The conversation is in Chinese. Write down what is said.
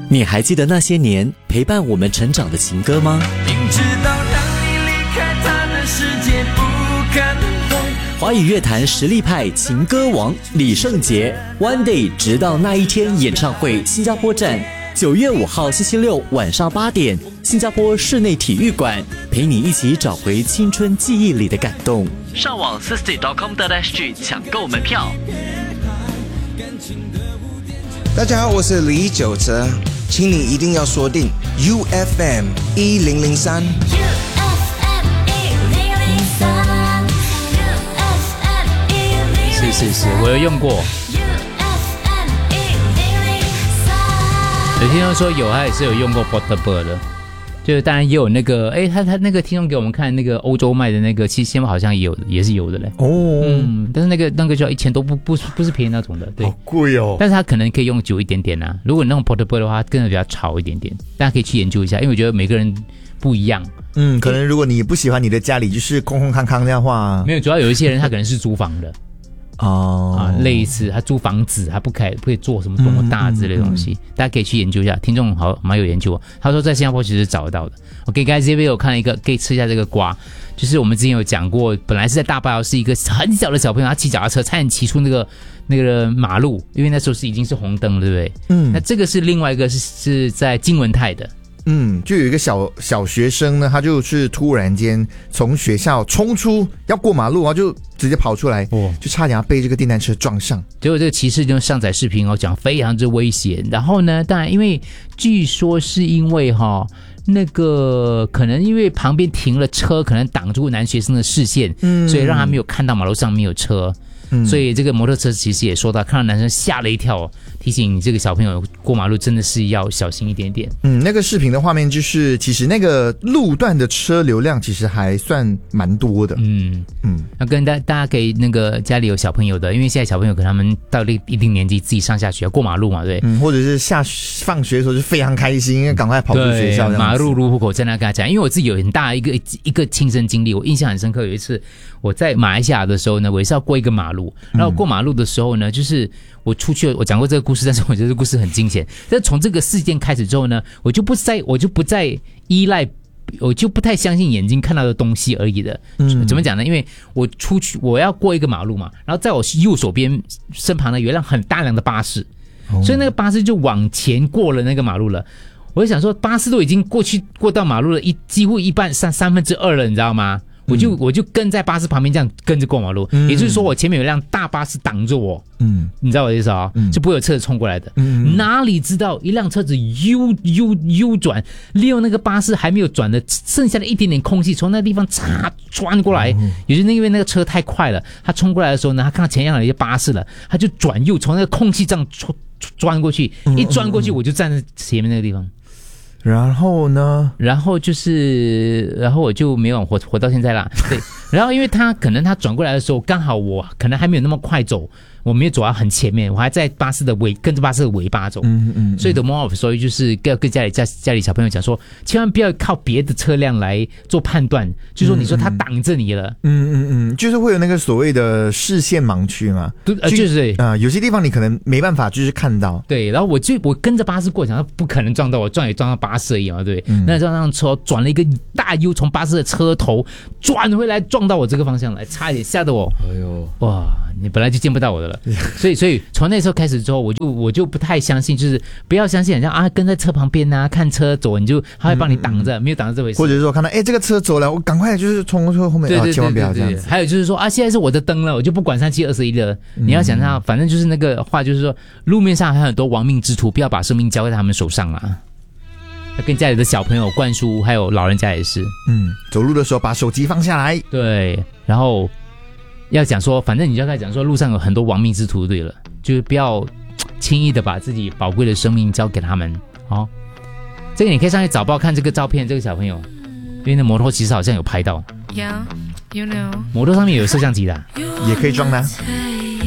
你还记得那些年陪伴我们成长的情歌吗？ 明知道当你离开他的世界不可能会。 华语乐坛实力派情歌王李圣杰 One Day 直到那一天演唱会新加坡站，9月5号星期六晚上8点，新加坡室内体育馆，陪你一起找回青春记忆里的感动。上网 60.com.sg 抢购门票。 大家好，我是李玖哲，请你一定要锁定 UFM 1003。 是，我有用过。有听众说有，他也是有用过 Portable 的，就是当然也有那个，他那个听众给我们看那个欧洲卖的那个，其实现在好像也有的，也是有的嘞。但是那个就要1000多，不是便宜那种的，对， 好贵哦。 但是它可能可以用久一点点啊。如果你那种 Portable 的话，更比较吵一点点，大家可以去研究一下，因为我觉得每个人不一样。 可能如果你不喜欢你的家里就是空空康康这样的话， 没有，主要有一些人他可能是租房的。类似他租房子，他不可以做什么多么大之类的东西，大家可以去研究一下。听众好蛮有研究，他说在新加坡其实找得到的。OK， 刚才这边我看了一个，可以吃一下这个瓜，就是我们之前有讲过，本来是在大巴窑是一个很小的小朋友，他骑脚踏车差点骑出那个马路，因为那时候已经是红灯了，对不对？那这个是另外一个是在金文泰的。 就有一个小学生呢，他就是突然间从学校冲出要过马路，然后就直接跑出来，就差点要被这个电单车撞上。 结果这个骑士就上载视频讲非常之危险。然后呢，当然因为据说是因为那个可能因为旁边停了车，可能挡住男学生的视线，所以让他没有看到马路上没有车。所以这个摩托车其实也说到，看到男生吓了一跳，提醒你这个小朋友过马路真的是要小心一点点。 那个视频的画面就是，其实那个路段的车流量其实还算蛮多的。 那跟大家可以那个家里有小朋友的，因为现在小朋友可能他们到了一定年纪自己上下学要过马路嘛，对， 或者是放学的时候就非常开心，因为赶快跑出学校这样子。 马路如虎口，在那跟他讲，因为我自己有很大一个亲身经历，我印象很深刻。有一次我在马来西亚的时候呢，我也是要过一个马路。然后过马路的时候呢，就是我出去，我讲过这个故事，但是我觉得这个故事很惊险。但从这个事件开始之后呢，我就不再依赖，我就不太相信眼睛看到的东西而已的。怎么讲呢？因为我出去我要过一个马路嘛，然后在我右手边身旁呢有一辆很大辆的巴士，所以那个巴士就往前过了那个马路了。我就想说，巴士都已经过到马路了，几乎一半2/3了，你知道吗？我就跟在巴士旁边这样跟着过马路，也就是说我前面有一辆大巴士挡着我，你知道我的意思啊？就不会有车子冲过来的。哪里知道一辆车子右转，利用那个巴士还没有转的剩下的一点点空隙，从那个地方钻过来。也就是因为那个车太快了，他冲过来的时候呢，他看到前面有一些巴士了，他就转右，从那个空隙这样钻过去，一钻过去我就站在前面那个地方。 然后呢？ 然后我就没有活到现在啦。对，然后因为他可能他转过来的时候，刚好我可能还没有那么快走，我没有走到很前面，我还在跟着巴士的尾巴走。所以的 more of 所以就是跟家里小朋友讲说，千万不要靠别的车辆来做判断，就是说你说他挡着你了， 就是会有那个所谓的视线盲区嘛， 就是有些地方你可能没办法就是看到。 对，然后我跟着巴士过，想不可能撞到我，撞到巴士而已嘛，对。那这辆车转了一个大 U， 从巴士的车头转回来撞到我这个方向来，差一点吓得我，哇！你本来就见不到我的了，所以从那时候开始之后，我就不太相信，就是不要相信人家跟在车旁边啊，看车走，他会帮你挡着，没有挡着这回事。 或者是说看到这个车走了，我赶快就是冲车后面，千万不要这样子。 还有就是说现在是我的灯了，我就不管3721了。你要想象，反正就是那个话，就是说路面上还有很多亡命之徒，不要把生命交在他们手上啊。跟家里的小朋友灌输，还有老人家也是。 走路的时候把手机放下来。对， 然后要讲说，反正你就要跟他讲说，路上有很多亡命之徒，对了，就是不要轻易的把自己宝贵的生命交给他们。这个你可以上去早报看这个照片，这个小朋友，因为那摩托其实好像有拍到。Yeah, you know. 摩托上面有摄像机的， 也可以装的。